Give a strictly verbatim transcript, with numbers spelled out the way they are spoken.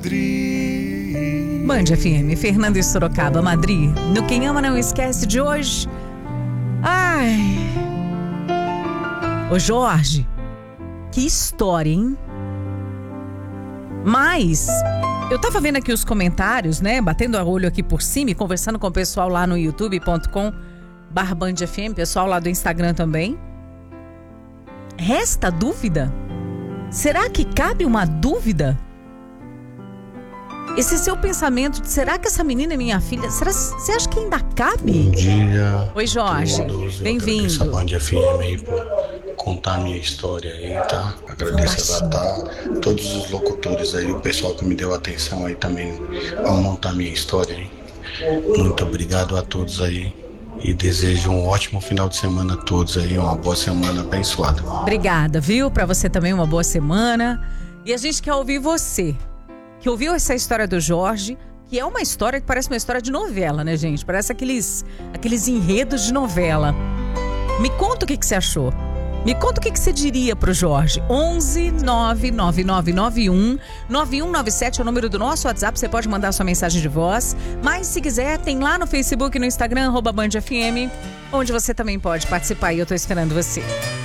Madrid. Band F M, Fernando e Sorocaba, Madrid. No Quem Ama Não Esquece de hoje. Ai. Ô Jorge, que história, hein? Mas eu tava vendo aqui os comentários, né? Batendo o olho aqui por cima e conversando com o pessoal lá no youtube ponto com barra Band F M, pessoal lá do Instagram também. Resta dúvida? Será que cabe uma dúvida? Esse seu pensamento de será que essa menina é minha filha? Será, você acha que ainda cabe? Bom dia. Oi, Jorge. Bem-vindo. Agradeço a Band F M aí por contar a minha história aí, tá? Agradeço a tá, todos os locutores aí, o pessoal que me deu atenção aí também ao montar a minha história aí. Muito obrigado a todos aí e desejo um ótimo final de semana a todos aí, uma boa semana abençoada. Obrigada, viu? Pra você também uma boa semana. E a gente quer ouvir você, que ouviu essa história do Jorge, que é uma história que parece uma história de novela, né, gente? Parece aqueles, aqueles enredos de novela. Me conta o que, que você achou. Me conta o que, que você diria pro Jorge. onze nove nove nove nove um nove um nove sete é o número do nosso WhatsApp. Você pode mandar sua mensagem de voz. Mas se quiser, tem lá no Facebook e no Instagram, arroba Band F M, onde você também pode participar e eu tô esperando você.